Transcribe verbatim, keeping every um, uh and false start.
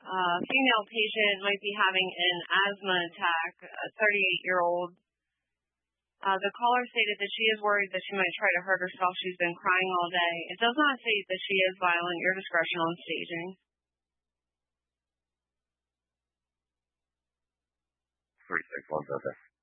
uh, female patient might be having an asthma attack, a thirty-eight-year-old. Uh, the caller stated that she is worried that she might try to hurt herself. She's been crying all day. It does not state that she is violent. Your discretion on staging. three six one seven.